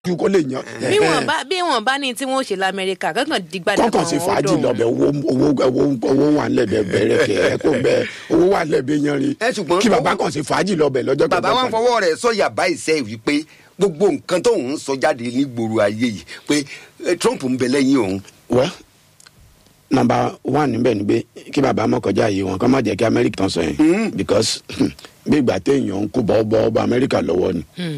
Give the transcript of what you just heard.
ju kó lè yan. bí wọn bá ní tí wọn ò ṣe l'Amẹ́ríkà kankan dìgbà kọ́kàn sí fàájì lọ́bẹ̀ owó wà lẹ́bẹ̀ bẹ̀rẹ̀ kẹ́ kó bẹ owó wà lẹ́bẹ̀ yanrin kí bàbá kàn sí fàájì lọ́bẹ̀ lọ́jọ́ bàbá wa ń fọwọ́ rẹ̀ sọ̀yà báyìí sẹ́ wípé gbogbo nǹkan tóun ń sọ jáde ní gbòòrò ayé yìí pé Trump ń bẹ lẹ́yìn òun. wẹ́ number one níbẹ̀ ni pé kí bàbá mọ̀ kọjá yìí wọn kọ́ má jẹ́ kí Amẹ́ríkà tán sọ yẹn because bí ìgbà téèyàn ń kó bọ́ Amẹ́ríkà lọ́wọ́ ni.